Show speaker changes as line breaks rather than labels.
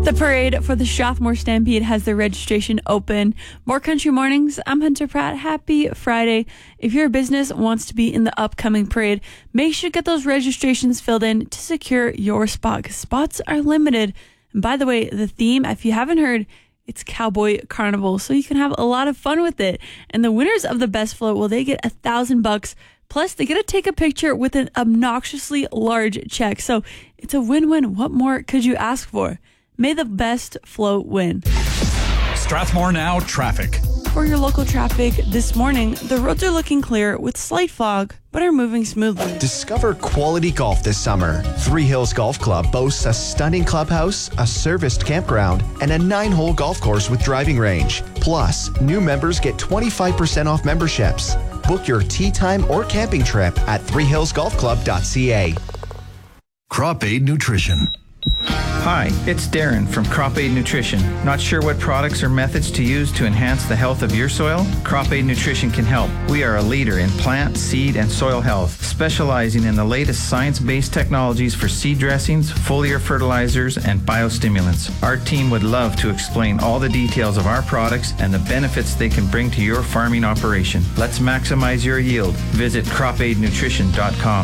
The parade for the Strathmore Stampede has their registration open. More Country Mornings. I'm Hunter Pratt. Happy Friday. If your business wants to be in the upcoming parade, make sure to get those registrations filled in to secure your spot, because spots are limited. And by the way, the theme, if you haven't heard, it's Cowboy Carnival, so you can have a lot of fun with it. And the winners of the best float, well, they get $1,000. Plus, they get to take a picture with an obnoxiously large check. So it's a win-win. What more could you ask for? May the best float win.
Strathmore Now traffic.
For your local traffic this morning, the roads are looking clear with slight fog, but are moving smoothly.
Discover quality golf this summer. Three Hills Golf Club boasts a stunning clubhouse, a serviced campground, and a 9-hole golf course with driving range. Plus, new members get 25% off memberships. Book your tea time or camping trip at threehillsgolfclub.ca.
Crop Aid Nutrition.
Hi, it's Darren from Crop Aid Nutrition. Not sure what products or methods to use to enhance the health of your soil? Crop Aid Nutrition can help. We are a leader in plant, seed, and soil health, specializing in the latest science-based technologies for seed dressings, foliar fertilizers, and biostimulants. Our team would love to explain all the details of our products and the benefits they can bring to your farming operation. Let's maximize your yield. Visit cropaidnutrition.com.